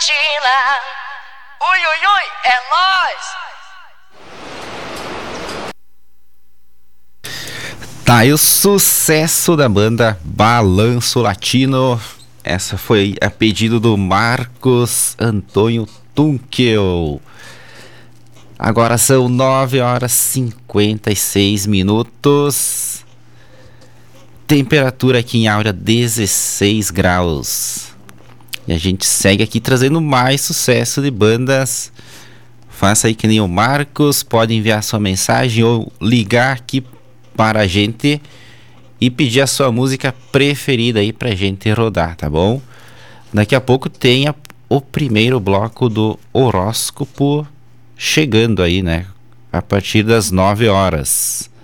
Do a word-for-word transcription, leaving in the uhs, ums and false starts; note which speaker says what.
Speaker 1: Latina. Ui, ui, ui, é nóis!
Speaker 2: Tá aí o sucesso da banda Balanço Latino. Essa foi a pedido do Marcos Antônio Tunkel. Agora são nove horas e cinquenta e seis minutos. Temperatura aqui em Áurea dezesseis graus. E a gente segue aqui trazendo mais sucesso de bandas. Faça aí que nem o Marcos. Pode enviar sua mensagem ou ligar aqui para a gente e pedir a sua música preferida aí pra gente rodar, tá bom? Daqui a pouco tem a, o primeiro bloco do horóscopo chegando aí, né? A partir das nove horas.